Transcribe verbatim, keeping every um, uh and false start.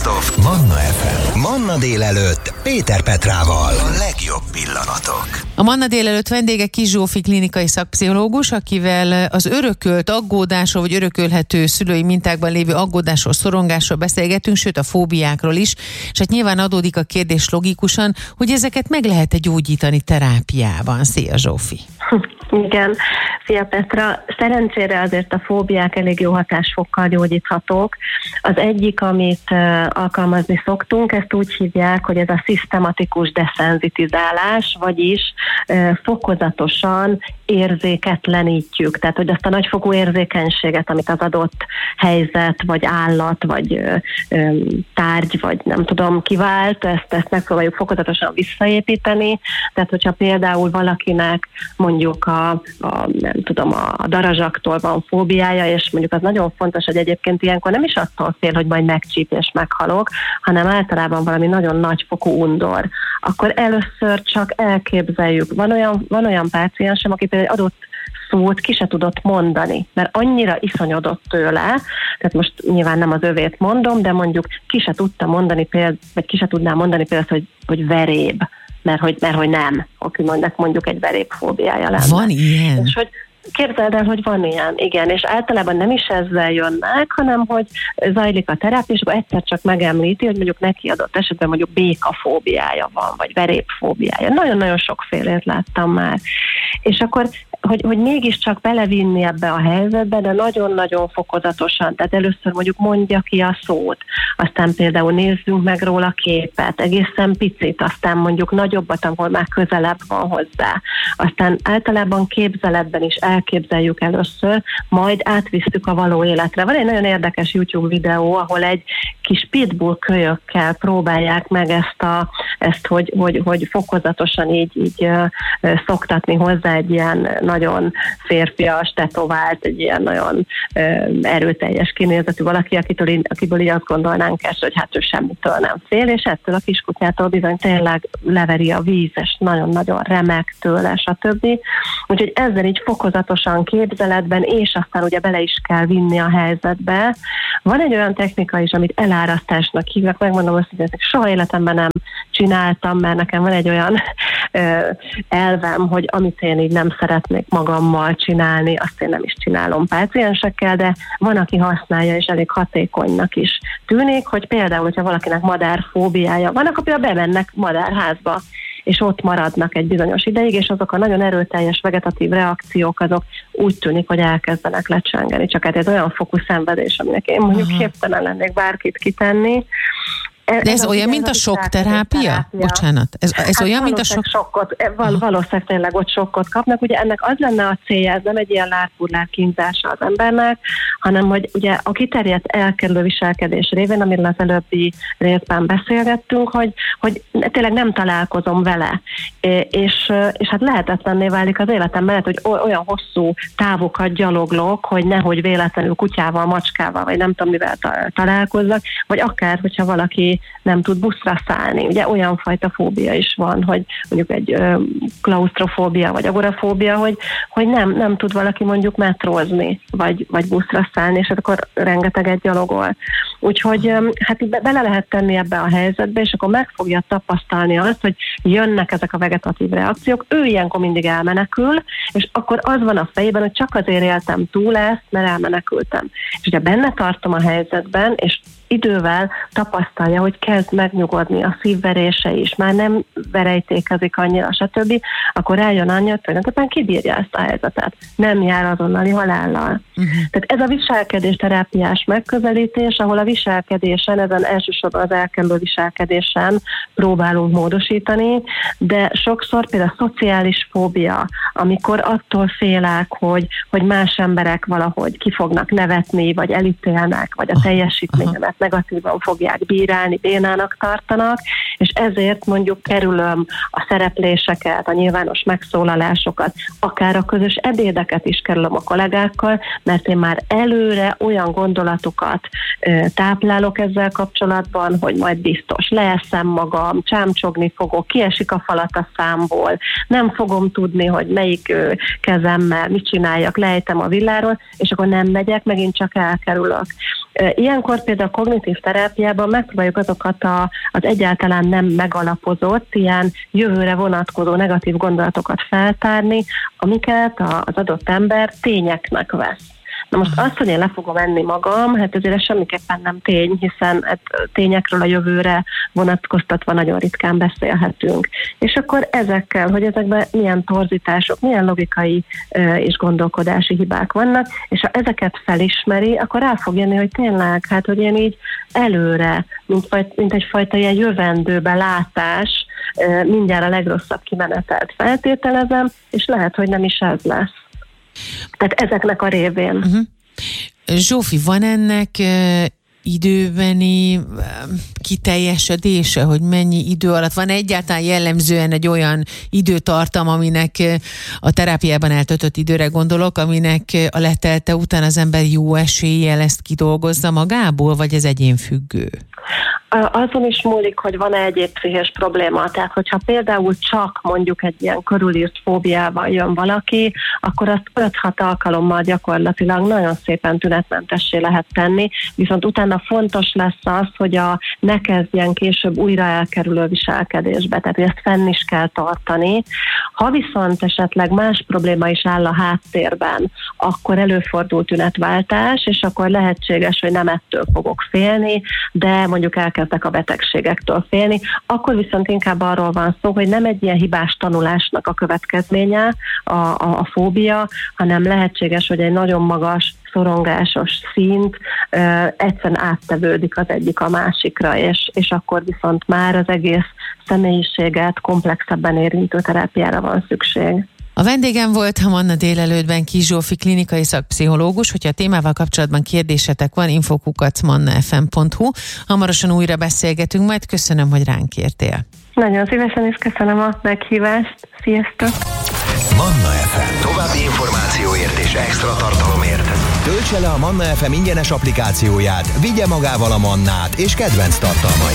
Best of Manna ef em. Manna délelőtt Péter Petrával. A legjobb pillanatok. A Manna délelőtt vendége Kis Zsófi klinikai szakpszichológus, akivel az örökölt aggódásról, vagy örökölhető szülői mintákban lévő aggódásról, szorongásról beszélgetünk, sőt a fóbiákról is, és hát nyilván adódik a kérdés logikusan, hogy ezeket meg lehet-e gyógyítani terápiában. Szia, Zsófi! Igen, szia Petra. Szerencsére azért a fóbiák elég jó hatásfokkal gyógyíthatók. Az egyik, amit uh, alkalmazni szoktunk, ezt úgy hívják, hogy ez a szisztematikus deszenzitizálás, vagyis uh, fokozatosan érzéketlenítjük. Tehát, hogy azt a nagyfokú érzékenységet, amit az adott helyzet, vagy állat, vagy uh, um, tárgy, vagy nem tudom, kivált, ezt, ezt megpróbáljuk fokozatosan visszaépíteni. Tehát, hogyha például valakinek mondjuk a A, nem tudom, a darazsaktól van fóbiája, és mondjuk az nagyon fontos, hogy egyébként ilyenkor nem is attól fél, hogy majd megcsíp és meghalok, hanem általában valami nagyon nagyfokú undor. Akkor először csak elképzeljük. Van olyan, van olyan páciensem, aki például adott szót ki se tudott mondani, mert annyira iszonyodott tőle, tehát most nyilván nem az övét mondom, de mondjuk ki se tudta mondani például, vagy ki se tudná mondani például, hogy, hogy veréb. Mert hogy, mert hogy nem, aki mondjuk, mondjuk egy verépfóbiája lenne. Van ilyen? És hogy képzeld el, hogy van ilyen, igen, és általában nem is ezzel jönnek, hanem hogy zajlik a terápia, és akkor egyszer csak megemlíti, hogy mondjuk neki adott esetben mondjuk békafóbiája van, vagy verépfóbiája. Nagyon-nagyon sokfélét láttam már. És akkor Hogy, hogy mégiscsak belevinni ebbe a helyzetbe, de nagyon-nagyon fokozatosan. Tehát először mondjuk mondja ki a szót, aztán például nézzünk meg róla képet, egészen picit, aztán mondjuk nagyobbat, ahol már közelebb van hozzá. Aztán általában képzeletben is elképzeljük először, majd átvisszük a való életre. Van egy nagyon érdekes YouTube videó, ahol egy kis pitbull kölyökkel próbálják meg ezt, a, ezt hogy, hogy, hogy fokozatosan így, így uh, szoktatni hozzá egy ilyen nagyon férfias, tetovált, egy ilyen nagyon uh, erőteljes kinézetű valaki, akitől, akiből így azt gondolnánk ezt, hogy hát ő semmitől nem fél, és ettől a kiskutyától bizony tényleg leveri a víz, és nagyon-nagyon remek tőle, stb. Úgyhogy ezzel így fokozatosan képzeletben, és aztán ugye bele is kell vinni a helyzetbe. Van egy olyan technika is, amit elárasztásnak hívnak, megmondom azt, hogy ezt soha életemben nem csináltam, mert nekem van egy olyan ö, elvem, hogy amit én így nem szeretnék magammal csinálni, azt én nem is csinálom páciensekkel, de van, aki használja, és elég hatékonynak is tűnik, hogy például, hogyha valakinek madárfóbiája van, akkor például bemennek madárházba, és ott maradnak egy bizonyos ideig, és azok a nagyon erőteljes vegetatív reakciók, azok úgy tűnik, hogy elkezdenek lecsengeni. Csak hát ez olyan fokú szenvedés, aminek én mondjuk Aha. képtelen lennék bárkit kitenni. De ez, ez olyan, mint a sokterápia? Bocsánat. Ez, ez hát olyan, mint a sok... sokkot, val, valószínűleg tényleg ott sokkot kapnak. Ugye ennek az lenne a célja, ez nem egy ilyen lárpurlár kínzása az embernek, hanem hogy ugye a kiterjedt elkerülő viselkedés révén, amiről az előbbi részben beszélgettünk, hogy, hogy tényleg nem találkozom vele. És, és hát lehetetlenné válik az életemben, hogy olyan hosszú távokat gyaloglok, hogy nehogy véletlenül kutyával, macskával, vagy nem tudom mivel találkozzak, vagy akár, hogyha valaki nem tud buszra szállni. Ugye olyan fajta fóbia is van, hogy mondjuk egy ö, klausztrofóbia, vagy agorafóbia, hogy, hogy nem, nem tud valaki mondjuk metrózni, vagy, vagy buszra szállni, és akkor rengeteget gyalogol. Úgyhogy ö, hát be, bele lehet tenni ebbe a helyzetbe, és akkor meg fogja tapasztalni azt, hogy jönnek ezek a vegetatív reakciók, ő ilyenkor mindig elmenekül, és akkor az van a fejében, hogy csak azért éltem túl ezt, mert elmenekültem. És ugye benne tartom a helyzetben, és idővel tapasztalja, hogy kezd megnyugodni a szívverése is, már nem verejtékezik annyira, stb., akkor eljön annyi, hogy tulajdonképpen kibírja ezt a helyzetet. Nem jár azonnali halállal. Uh-huh. Tehát ez a viselkedés terápiás megközelítés, ahol a viselkedésen, ezen elsősorban az elkerülő viselkedésen próbálunk módosítani, de sokszor például a szociális fóbia, amikor attól félek, hogy, hogy más emberek valahogy ki fognak nevetni, vagy elítélnek, vagy a teljesítményemet negatívan fogják bírálni, bénának tartanak, és ezért mondjuk kerülöm a szerepléseket, a nyilvános megszólalásokat, akár a közös ebédeket is kerülöm a kollégákkal, mert én már előre olyan gondolatokat ö, táplálok ezzel kapcsolatban, hogy majd biztos leeszem magam, csámcsogni fogok, kiesik a falat a számból, nem fogom tudni, hogy melyik ö, kezemmel mit csináljak, lejtem a villáról, és akkor nem megyek, megint csak elkerülök. Ilyenkor például a kognitív terápiában megpróbáljuk azokat a, az egyáltalán nem megalapozott, ilyen jövőre vonatkozó negatív gondolatokat feltárni, amiket az adott ember tényeknek vesz. Na most azt, hogy én le fogom enni magam, hát ezért ez semmiképpen nem tény, hiszen hát tényekről a jövőre vonatkoztatva nagyon ritkán beszélhetünk. És akkor ezekkel, hogy ezekben milyen torzítások, milyen logikai uh, és gondolkodási hibák vannak, és ha ezeket felismeri, akkor rá fog jönni, hogy tényleg, hát hogy én így előre, mint, mint egyfajta ilyen jövendőbe látás, uh, mindjárt a legrosszabb kimenetelt feltételezem, és lehet, hogy nem is ez lesz. Tehát ezeknek a révén. Uh-huh. Zsófi, van ennek uh, időbeni uh, kiteljesedése, hogy mennyi idő alatt van egyáltalán jellemzően egy olyan időtartam, aminek uh, a terápiában eltöltött időre gondolok, aminek uh, a letelte után az ember jó eséllyel ezt kidolgozza magából, vagy ez egyénfüggő? Azon is múlik, hogy van-e egyéb pszichés probléma. Tehát, hogyha például csak mondjuk egy ilyen körülírt fóbiával jön valaki, akkor azt öt-hat alkalommal gyakorlatilag nagyon szépen tünetmentessé lehet tenni, viszont utána fontos lesz az, hogy a, ne kezdjen később újra elkerülő viselkedésbe, tehát ezt fenn is kell tartani. Ha viszont esetleg más probléma is áll a háttérben, akkor előfordul tünetváltás, és akkor lehetséges, hogy nem ettől fogok félni, de mondjuk elkezdek a betegségektől félni, akkor viszont inkább arról van szó, hogy nem egy ilyen hibás tanulásnak a következménye a, a, a fóbia, hanem lehetséges, hogy egy nagyon magas szorongásos szint ö, egyszerűen áttevődik az egyik a másikra, és, és akkor viszont már az egész személyiséget komplexebben érintő terápiára van szükség. A vendégem volt a Manna délelőttben Kiss Zsófi klinikai szakpszichológus. Hogyha a témával kapcsolatban kérdésetek van, info kukac manna f m pont h u. Hamarosan újra beszélgetünk, majd köszönöm, hogy ránk értél. Nagyon szívesen is köszönöm a meghívást. Sziasztok! Manna ef em. További információért és extra tartalomért töltse le a Manna ef em ingyenes applikációját, vigye magával a Mannát és kedvenc tartalmait.